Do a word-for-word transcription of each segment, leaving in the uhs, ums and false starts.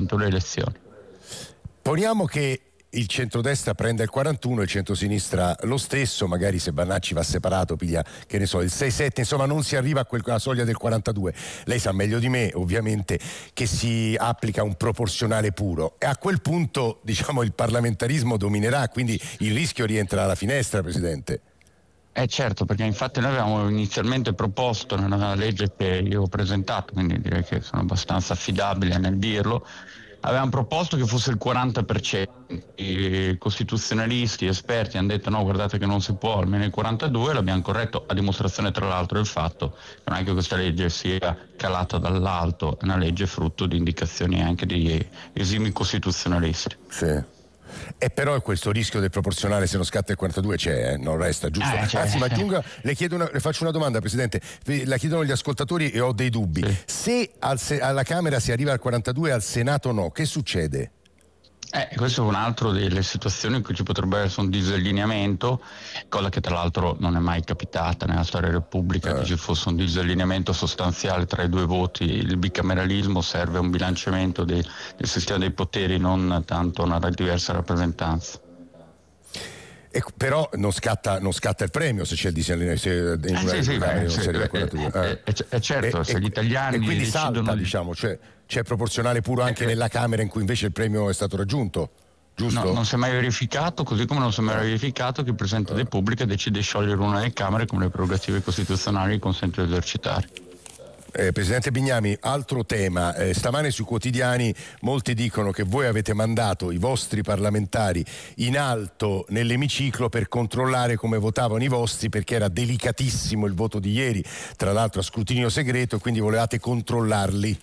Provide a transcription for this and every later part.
vinto le elezioni. Poniamo che il centrodestra prende il quarantuno e il centrosinistra lo stesso, magari se Bannacci va separato piglia, che ne so, il sei sette, insomma non si arriva a quella soglia del quarantadue. Lei sa meglio di me ovviamente che si applica un proporzionale puro e a quel punto, diciamo, il parlamentarismo dominerà, quindi il rischio rientra alla finestra, Presidente. Eh certo, perché infatti noi avevamo inizialmente proposto nella legge che io ho presentato, quindi direi che sono abbastanza affidabile nel dirlo, avevamo proposto che fosse il quaranta per cento. I costituzionalisti, esperti hanno detto no, guardate che non si può, almeno il quarantadue, l'abbiamo corretto, a dimostrazione tra l'altro del fatto che non è che questa legge sia calata dall'alto, è una legge frutto di indicazioni anche di esimi costituzionalisti. Sì. E però questo rischio del proporzionale, se non scatta il quarantadue c'è, eh? Non resta, giusto? Eh, cioè, Anzi, ma aggiunga, le, chiedo una, le faccio una domanda, Presidente, la chiedono gli ascoltatori e ho dei dubbi. Sì. Se al, alla Camera si arriva al quarantadue e al Senato no, che succede? Eh, questo è un altro delle situazioni in cui ci potrebbe essere un disallineamento, cosa che tra l'altro non è mai capitata nella storia repubblica, eh. che ci fosse un disallineamento sostanziale tra i due voti. Il bicameralismo serve a un bilanciamento dei, del sistema dei poteri, non tanto a una diversa rappresentanza. E però non scatta, non scatta il premio se c'è il disallineamento. Eh, sì, sì, beh, sì, eh, eh, eh, certo, e, se gli italiani e quindi decidono salta, di... diciamo, cioè c'è proporzionale puro anche eh, nella Camera in cui invece il premio è stato raggiunto, giusto? No, non si è mai verificato, così come non si è mai verificato che il Presidente della Repubblica decide di sciogliere una delle Camere come le prerogative costituzionali gli consentono di esercitare. Eh, Presidente Bignami, altro tema, eh, stamane sui quotidiani molti dicono che voi avete mandato i vostri parlamentari in alto nell'emiciclo per controllare come votavano i vostri, perché era delicatissimo il voto di ieri, tra l'altro a scrutinio segreto, quindi volevate controllarli.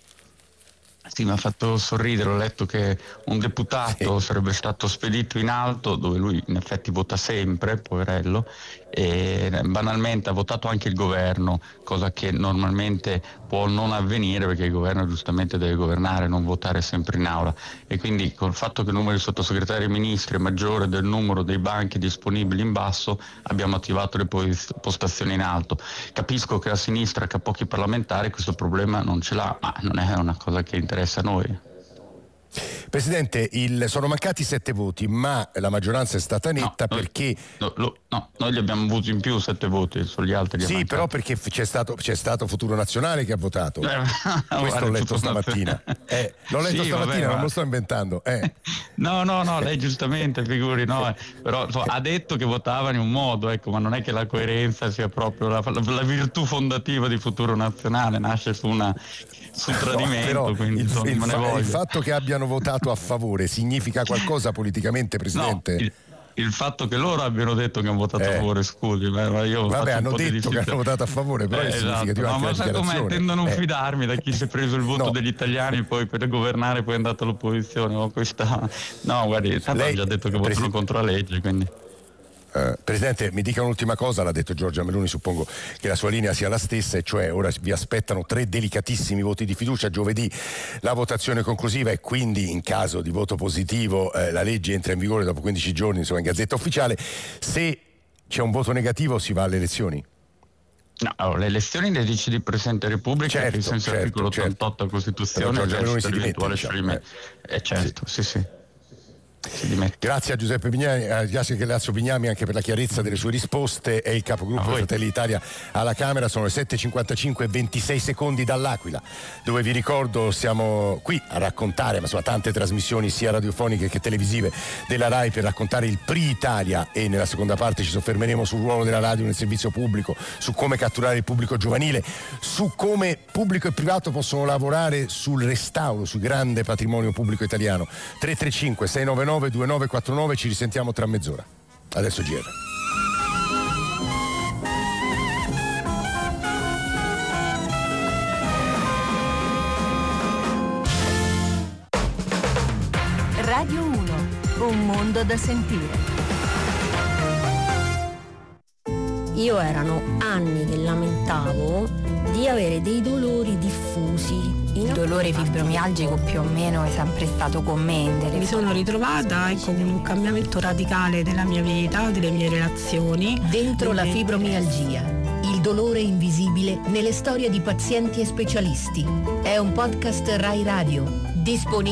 Sì, mi ha fatto sorridere, ho letto che un deputato sì. sarebbe stato spedito in alto, dove lui in effetti vota sempre, poverello, e banalmente ha votato anche il governo, cosa che normalmente può non avvenire perché il governo giustamente deve governare, non votare sempre in aula, e quindi col fatto che il numero di sottosegretari e ministri è maggiore del numero dei banchi disponibili in basso, abbiamo attivato le postazioni in alto. Capisco che la sinistra, che ha pochi parlamentari, questo problema non ce l'ha, ma non è una cosa che interessa a noi. Presidente, il, sono mancati sette voti, ma la maggioranza è stata netta no, perché... No, no, no, noi li abbiamo avuti in più sette voti, sugli altri li Sì, mancati. però perché c'è stato, c'è stato Futuro Nazionale che ha votato. Eh, Questo l'ho letto stamattina. Eh, l'ho letto sì, stamattina, vabbè, non ma... lo sto inventando. Eh. No, no, no, lei giustamente, figuri, no, eh. però so, ha detto che votavano in un modo, ecco, ma non è che la coerenza sia proprio la, la, la virtù fondativa di Futuro Nazionale, nasce su una... sul tradimento, no, quindi il, insomma, il, me ne fa, il fatto che abbiano votato a favore significa qualcosa politicamente, Presidente? No, il, il fatto che loro abbiano detto che hanno votato eh. a favore, scusi, ma io vabbè, hanno detto di che hanno votato a favore, però eh, è significativo esatto. anche no, la ma sa com'è? Tendo a non eh. fidarmi da chi si è preso il voto no. degli italiani poi per governare poi è andato all'opposizione, no, questa... no guardi, tanto ha già detto che votano contro la legge, quindi... Uh, Presidente, mi dica un'ultima cosa, l'ha detto Giorgia Meloni, suppongo che la sua linea sia la stessa, e cioè ora vi aspettano tre delicatissimi voti di fiducia, giovedì la votazione conclusiva e quindi in caso di voto positivo eh, la legge entra in vigore dopo quindici giorni, insomma in Gazzetta Ufficiale. Se c'è un voto negativo si va alle elezioni? No, allora, le elezioni le decide il Presidente della Repubblica, certo, che in senso certo, articolo ottantotto della certo. Costituzione Giorgia Meloni si dimette, diciamo, eh. eh certo, sì sì, sì. Grazie a Giuseppe Bignami, a Ignazio Bignami anche per la chiarezza delle sue risposte. È il capogruppo di Fratelli d'Italia alla Camera. Sono le sette e cinquantacinque e ventisei secondi dall'Aquila, dove vi ricordo siamo qui a raccontare, ma sono tante trasmissioni sia radiofoniche che televisive della Rai per raccontare il P R I Italia, e nella seconda parte ci soffermeremo sul ruolo della radio nel servizio pubblico, su come catturare il pubblico giovanile, su come pubblico e privato possono lavorare sul restauro, sul grande patrimonio pubblico italiano. Tre tre cinque sei nove nove due nove quattro nove, ci risentiamo tra mezz'ora. Adesso G R. Radio uno, un mondo da sentire. Io erano anni che lamentavo di avere dei dolori diffusi. Il dolore fibromialgico più o meno è sempre stato con me. Mi sono ritrovata ecco, con un cambiamento radicale della mia vita, delle mie relazioni. Dentro la fibromialgia, il dolore invisibile nelle storie di pazienti e specialisti. È un podcast Rai Radio, disponibile